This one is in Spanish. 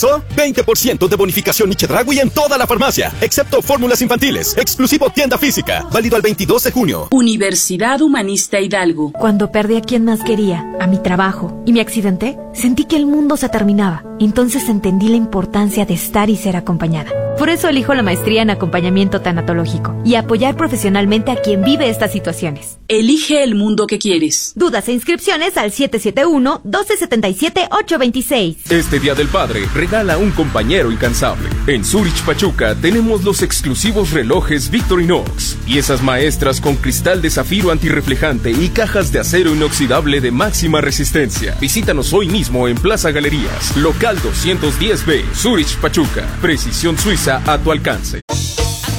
20% de bonificación y Chedraui en toda la farmacia, excepto fórmulas infantiles. Exclusivo tienda física. Válido al 22 de junio. Universidad Humanista Hidalgo. Cuando perdí a quien más quería, a mi trabajo, y me accidenté, sentí que el mundo se terminaba. Entonces entendí la importancia de estar y ser acompañada. Por eso elijo la maestría en acompañamiento tanatológico y apoyar profesionalmente a quien vive estas situaciones. Elige el mundo que quieres. Dudas e inscripciones al 771-1277-826. Este Día del Padre, regala un compañero incansable. En Zurich Pachuca tenemos los exclusivos relojes Victorinox, piezas maestras con cristal de zafiro antirreflejante y cajas de acero inoxidable de máxima resistencia. Visítanos hoy mismo en Plaza Galerías, local 210B, Zurich Pachuca. Precisión suiza a tu alcance.